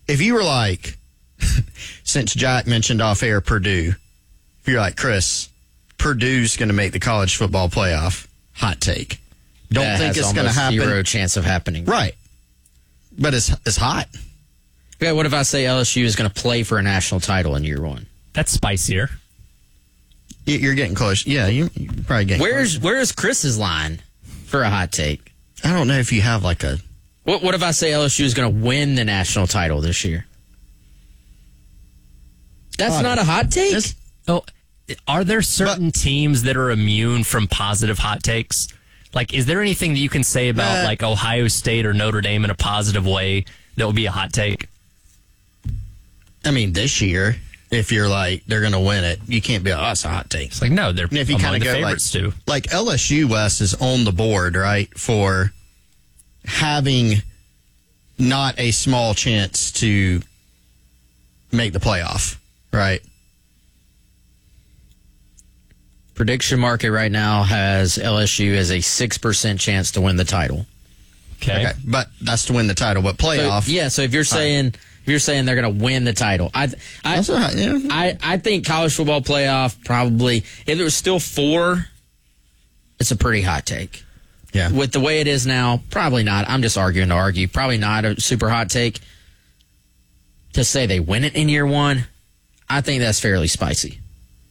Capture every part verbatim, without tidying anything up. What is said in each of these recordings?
if you were like, since Jack mentioned off air Purdue, if you're like, Chris, Purdue's going to make the college football playoff, hot take. Don't that think has it's going to happen. Zero chance of happening. Right. But it's it's hot. Okay, what if I say L S U is going to play for a national title in year one? That's spicier. You're getting close. Yeah, you, you're probably getting Where's close. Where's Chris's line for a hot take? I don't know if you have like a... What What if I say L S U is going to win the national title this year? That's Oh, not a hot take? It's- Oh, are there certain But- teams that are immune from positive hot takes? Like, is there anything that you can say about Uh, like Ohio State or Notre Dame in a positive way that would be a hot take? I mean, this year, if you're like, they're going to win it, you can't be, oh, that's a hot take. It's like, no, they're And if you among kind the of go like, favorites too. like L S U West is on the board, right, for having not a small chance to make the playoff, right? Prediction market right now has L S U as a six percent chance to win the title. Okay. Okay, but that's to win the title. But playoff, So, yeah, so if you're saying if you're saying they're going to win the title, I I, That's all right, yeah. I I think college football playoff probably if it was still four, it's a pretty hot take. yeah. With the way it is now, probably not. I'm just arguing to argue. Probably not a super hot take. To say they win it in year one, I think that's fairly spicy.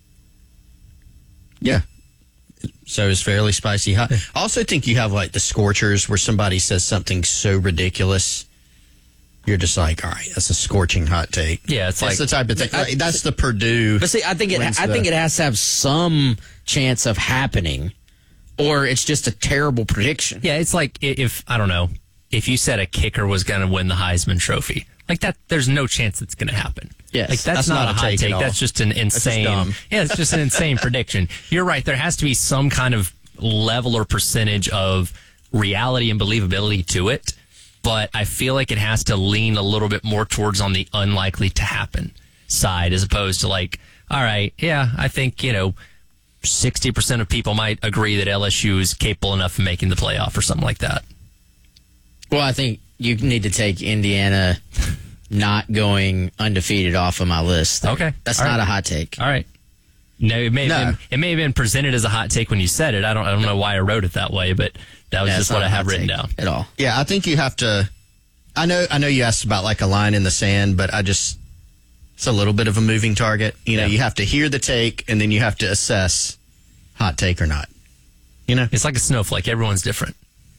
Yeah. So it's fairly spicy hot. I also think you have like the scorchers where somebody says something so ridiculous, you're just like, all right, that's a scorching hot take. Yeah, it's that's like- the type of thing. I- Like, that's the Purdue. But see, I think it wins I the- think it has to have some chance of happening, or it's just a terrible prediction. Yeah, it's like i- if, I don't know, if you said a kicker was going to win the Heisman Trophy. Like that, there's no chance it's going to happen. Yes. Like that's, That's not, not a a hot take take. at all. That's just an just insane. dumb. Yeah, it's just an insane prediction. You're right. There has to be some kind of level or percentage of reality and believability to it. But I feel like it has to lean a little bit more towards on the unlikely to happen side, as opposed to like, all right, yeah, I think, you know, sixty percent of people might agree that L S U is capable enough of making the playoff or something like that. Well, I think you need to take Indiana not going undefeated off of my list. Okay. That's All not right. a hot take. All right. No, it may have No. been it may have been presented as a hot take when you said it. I don't I don't know why I wrote it that way, but that was Yeah, just it's what not I a have hot written take down. at all. Yeah, I think you have to. I know. I know you asked about like a line in the sand, but I just it's a little bit of a moving target. You know, Yeah. you have to hear the take, and then you have to assess hot take or not. You know, It's like a snowflake. Everyone's different.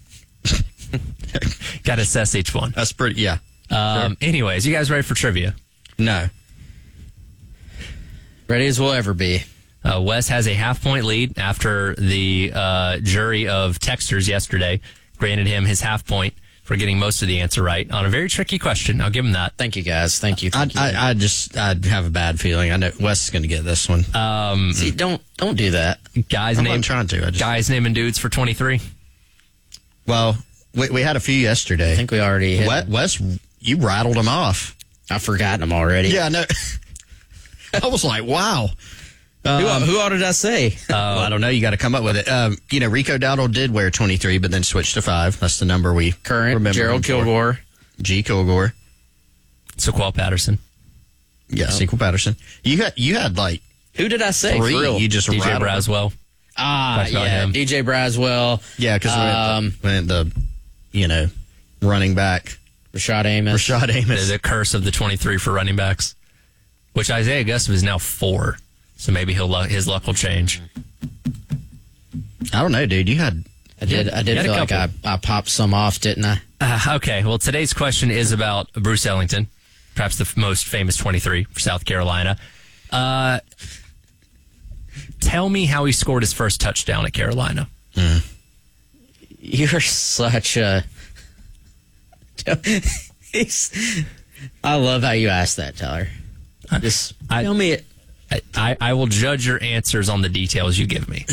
Got to assess each one. that's pretty. Yeah. Um, Anyways, you guys ready for trivia? No. Ready as we'll ever be. Uh, Wes has a half point lead after the uh, jury of texters yesterday granted him his half point for getting most of the answer right on a very tricky question. I'll give him that. Thank you, guys. Thank you. I, Thank you. I, I just I have a bad feeling. I know Wes is going to get this one. Um, See, don't don't do that. guys I'm name not trying to. I just guys naming dudes for twenty-three. well, we, we had a few yesterday. I think we already hit. Wes, Wes, you rattled them off. I've forgotten them already. Yeah, no. I was like, wow. Who, Um, who all did I say? well, I don't know. You got to come up with it. Um, you know, Rico Dowdle did wear twenty-three, but then switched to five. That's the number we Current remember Gerald him for. Kilgore. G. Kilgore. Sequel Patterson. Yeah, Sequel Patterson. You had you had like Who did I say? three. For real? You just D J rattled them. Braswell. Ah, Talked about yeah, him. D J Braswell, Yeah, because Um, we went the, you know, running back Rashad Amos. Rashad The, Amos. the curse of the twenty-three for running backs, which Isaiah Gustav is now four. So maybe he'll lu- his luck will change. I don't know, dude. You had I did. I You did had a feel like I, couple. I popped some off, didn't I? Uh, okay, well, today's question is about Bruce Ellington, perhaps the f- most famous twenty-three for South Carolina. Uh, tell me how he scored his first touchdown at Carolina. You're such a. He's- I love how you asked that, Tyler. Just I- tell me it. I, I, I will judge your answers on the details you give me.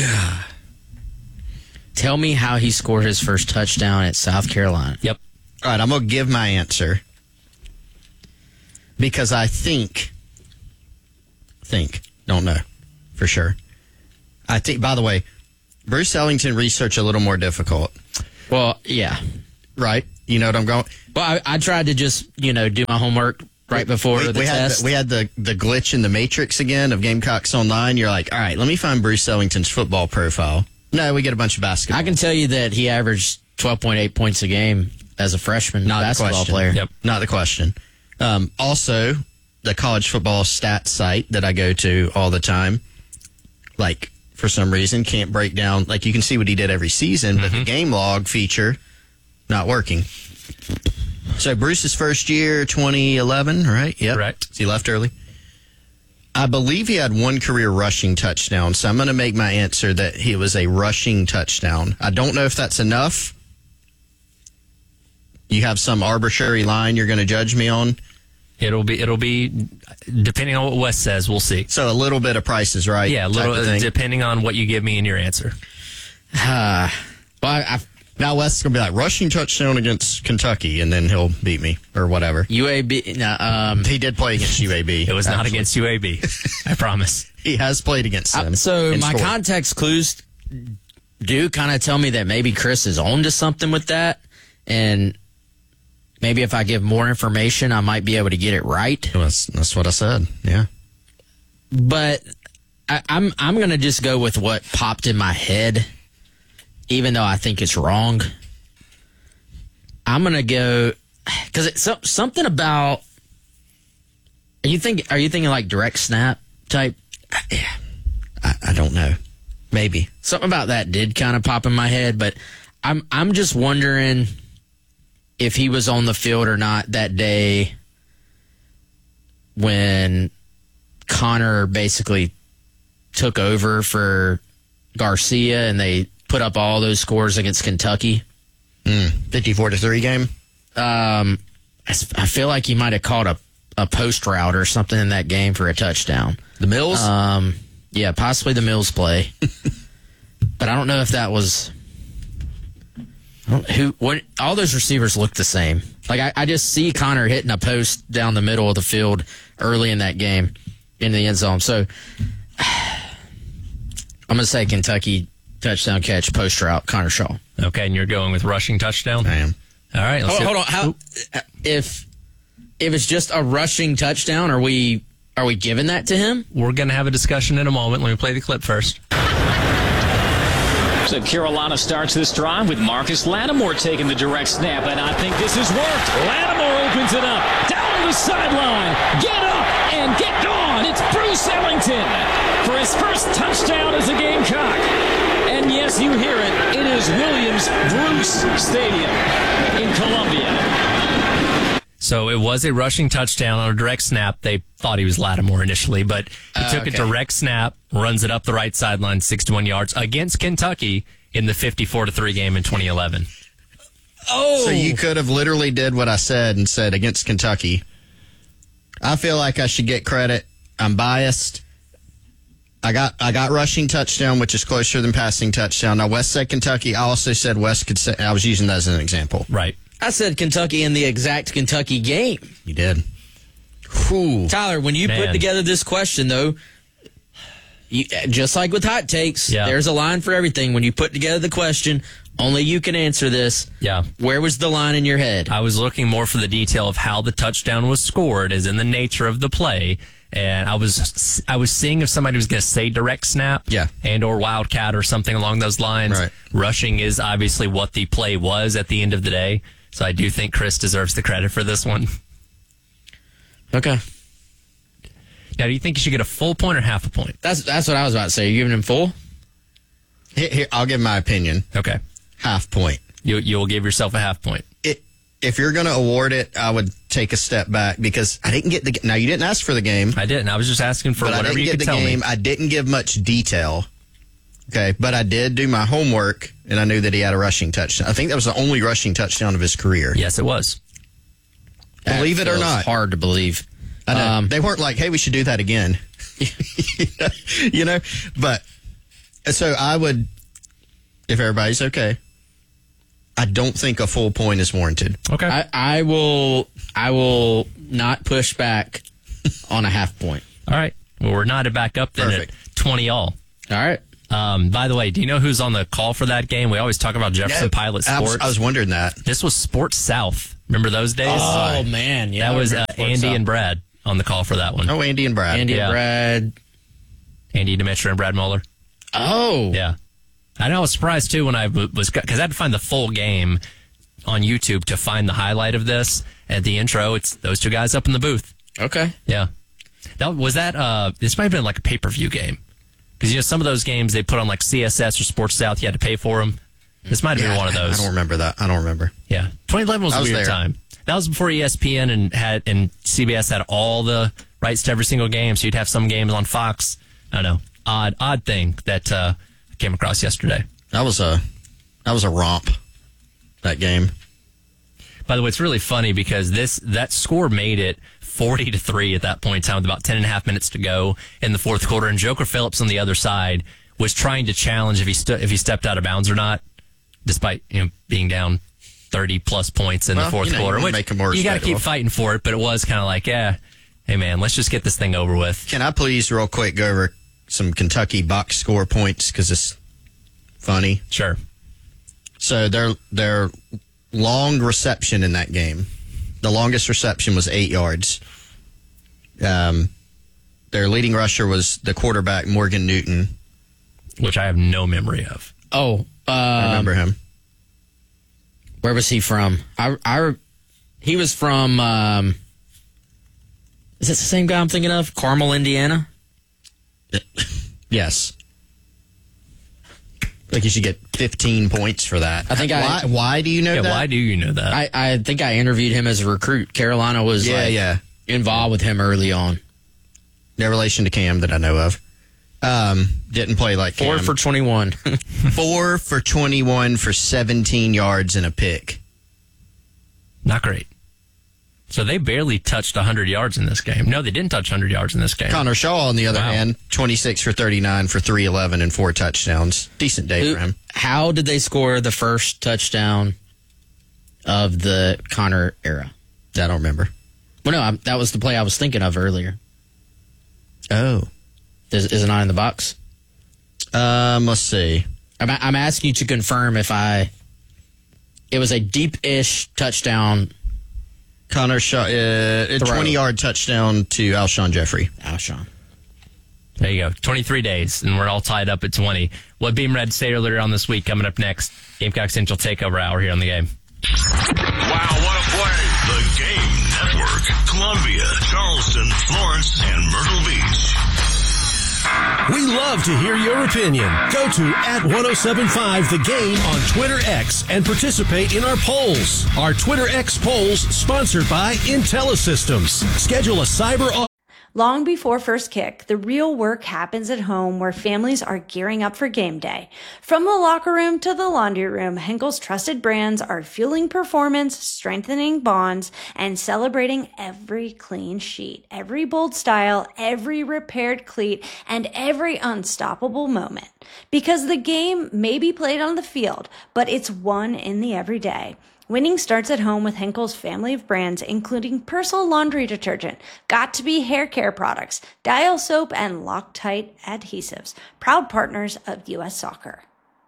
Tell me how he scored his first touchdown at South Carolina. Yep. all right. I'm gonna give my answer because I think, think, don't know for sure. I think. By the way, Bruce Ellington research a little more difficult, Well, yeah. right? You know what I'm going. Well, I, I tried to just, you know, do my homework right before we, the we had test. the, we had the, the glitch in the Matrix again of Gamecocks Online. You're like, all right, let me find Bruce Ellington's football profile. No, we get a bunch of basketball. I can tell you that he averaged twelve point eight points a game as a freshman Not the basketball question. player. Yep. Not the question. Um, also, the college football stats site that I go to all the time, like, for some reason, can't break down. Like, you can see what he did every season, but the game log feature, not working. So, Bruce's first year, twenty eleven, right? Yep. Correct. He left early. I believe he had one career rushing touchdown, so I'm going to make my answer that he was a rushing touchdown. I don't know if that's enough. You have some arbitrary line you're going to judge me on. It'll be it'll be depending on what Wes says. We'll see. So a little bit of Price is Right. Yeah, a type little of thing. depending on what you give me in your answer. Uh, well, I, I, Now Wes is going to be like, rushing touchdown against Kentucky, and then he'll beat me or whatever. U A B. Nah, um, He did play against U A B. It was not actually. against U A B. I promise. He has played against them. I- so and my scored. context clues do kind of tell me that maybe Chris is on to something with that, and maybe if I give more information, I might be able to get it right. Well, That's, that's what I said. Yeah. But I, I'm I'm gonna just go with what popped in my head, even though I think it's wrong. I'm gonna go because it's so, something about. Are you think? Are you thinking like direct snap type? I, I don't know. Maybe. Something about that did kind of pop in my head, but I'm I'm just wondering if he was on the field or not that day when Connor basically took over for Garcia and they put up all those scores against Kentucky. Mm. fifty-four to three game. Um, I, s- I feel like he might have caught a, a post route or something in that game for a touchdown. The Mills? Um, yeah, possibly the Mills play, but I don't know if that was I don't- who. What all those receivers look the same. Like I, I just see Connor hitting a post down the middle of the field early in that game in the end zone. So I'm gonna say Kentucky touchdown catch post route Connor Shaw. Okay, and you're going with rushing touchdown? I am. All right. Let's Hold, see- hold on. How if if it's just a rushing touchdown? Are we are we giving that to him? We're going to have a discussion in a moment. Let me play the clip first. So Carolina starts this drive with Marcus Lattimore taking the direct snap, and I think this has worked. Lattimore opens it up, down the sideline, get up and get gone. It's Bruce Ellington for his first touchdown as a Gamecock. And yes, you hear it, it is Williams Bruce Stadium in Columbia. So it was a rushing touchdown on a direct snap. They thought he was Lattimore initially, but he Uh, took okay. a direct snap, runs it up the right sideline, sixty-one yards against Kentucky in the fifty-four to three game in twenty eleven. Oh, So you could have literally did what I said and said against Kentucky. I feel like I should get credit. I'm biased. I got I got rushing touchdown, which is closer than passing touchdown. Now, West said Kentucky. I also said West could say, I was using that as an example. Right. I said Kentucky in the exact Kentucky game. You did. Whew. Tyler, when you Man. put together this question, though, you, just like with hot takes, Yeah. there's a line for everything. When you put together the question, only you can answer this. Yeah. Where was the line in your head? I was looking more for the detail of how the touchdown was scored, as in the nature of the play. And I was I was seeing if somebody was going to say direct snap, Yeah. and or wildcat or something along those lines. Right. Rushing is obviously what the play was at the end of the day. So I do think Chris deserves the credit for this one. Okay. Now, do you think you should get a full point or half a point? That's that's what I was about to say. You giving him full? Here, here, I'll give my opinion. Okay. Half point. You, you'll give yourself a half point. It, if you're going to award it, I would take a step back because I didn't get the. Now, you didn't ask for the game. I didn't. I was just asking for but I whatever didn't you get could the tell game. me. I didn't give much detail. Okay, but I did do my homework, and I knew that he had a rushing touchdown. I think that was the only rushing touchdown of his career. Yes, it was. Believe That it or feels not. hard to believe. I know. Um, They weren't like, hey, we should do that again. You know? But, so I would, if everybody's okay, I don't think a full point is warranted. Okay. I, I will I will not push back on a half point. All right. Well, we're knotted back up then Perfect. at twenty all. All right. Um, by the way, do you know who's on the call for that game? We always talk about Jefferson Pilot I was, Sports. I was wondering that. This was Sports South Remember those days? Oh, man. Yeah, that I was remember uh, Sports Andy South. and Brad on the call for that one. Oh, Andy and Brad. Andy Yeah. and Brad. Andy Demetra and Brad Mueller. Oh. Yeah. I know I was surprised, too, when I w- was... Because I had to find the full game on YouTube to find the highlight of this. At the intro, it's those two guys up in the booth. Okay. Yeah. That was that... Uh, this might have been like a pay-per-view game. Because, you know, some of those games, they put on like C S S or Sports South. You had to pay for them. This might have Yeah, been one of those. I don't remember that. I don't remember. Yeah. twenty eleven was I a was weird there. time. That was before E S P N and had and C B S had all the rights to every single game, so you'd have some games on Fox. I don't know. Odd odd thing that uh, I came across yesterday. That was a that was a romp, that game. By the way, it's really funny because this that score made it forty to three at that point in time with about ten and a half minutes to go in the fourth quarter, and Joker Phillips on the other side was trying to challenge if he stu- if he stepped out of bounds or not, despite you know being down thirty plus points in Well, the fourth you know, you quarter. wanna Which make it more you got to respectable. keep fighting for it, but it was kind of like, yeah, hey man, let's just get this thing over with. Can I please, real quick, go over some Kentucky box score points because it's funny. Sure. So their their long reception in that game, the longest reception was eight yards. Um, their leading rusher was the quarterback Morgan Newton. Which I have no memory of. Oh, I um, remember him. where was he from? I, I, he was from, um, is it the same guy I'm thinking of? Carmel, Indiana? Yes. Like you should get fifteen points for that. I think I- why, why do you know Yeah, that? why do you know that? I, I think I interviewed him as a recruit. Carolina was Yeah, like, yeah. involved with him early on. No relation to Cam that I know of. Um, didn't play like Four Cam. for twenty-one. Four for twenty-one for seventeen yards and a pick. Not great. So they barely touched one hundred yards in this game. No, they didn't touch one hundred yards in this game. Connor Shaw, on the other Wow. hand, twenty-six for thirty-nine for three eleven and four touchdowns. Decent day Who- for him. How did they score the first touchdown of the Connor era? I don't remember. Well, no, I'm, that was the play I was thinking of earlier. Oh. Is, is it not in the box? Um, let's see. I'm, I'm asking you to confirm if I. It was a deep-ish touchdown. Connor Shaw, uh, a Throw. twenty-yard touchdown to Alshon Jeffrey. Alshon. There you go. twenty-three days, and we're all tied up at twenty. What Beam Red say earlier on this week coming up next. Gamecock Central Takeover Hour here on the game. Wow, what a play. The Game Network. Columbia, Charleston, Florence, and Myrtle Beach. We love to hear your opinion. Go to at ten seventy-five The Game on Twitter X and participate in our polls. Our Twitter X polls sponsored by IntelliSystems. Schedule a cyber off. Long before first kick, the real work happens at home where families are gearing up for game day. From the locker room to the laundry room, Henkel's trusted brands are fueling performance, strengthening bonds, and celebrating every clean sheet, every bold style, every repaired cleat, and every unstoppable moment. Because the game may be played on the field, but it's won in the everyday. Winning starts at home with Henkel's family of brands, including Persil laundry detergent, Got2b hair care products, Dial soap, and Loctite adhesives. Proud partners of U S Soccer.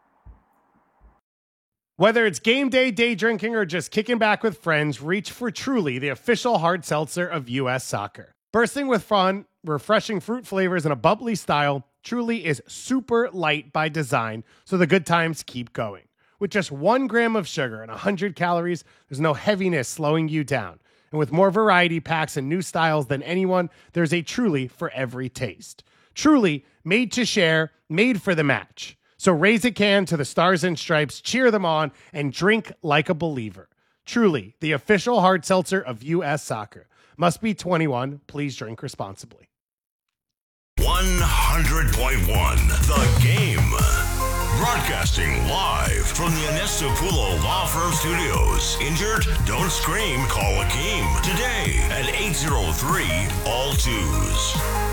Whether it's game day, day drinking, or just kicking back with friends, reach for Truly, the official hard seltzer of U S Soccer. Bursting with fun, refreshing fruit flavors, and a bubbly style, Truly is super light by design, so the good times keep going. With just one gram of sugar and one hundred calories, there's no heaviness slowing you down. And with more variety packs and new styles than anyone, there's a Truly for every taste. Truly, made to share, made for the match. So raise a can to the Stars and Stripes, cheer them on, and drink like a believer. Truly, the official hard seltzer of U S Soccer. Must be twenty-one. Please drink responsibly. one hundred point one The Game. Broadcasting live from the Anestapulo Law Firm Studios. Injured? Don't scream. Call Akeem today at eight oh three all twos.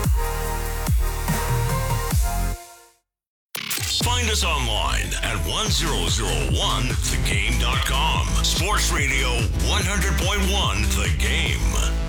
Find us online at ten oh one the game dot com. Sports Radio one hundred point one The Game.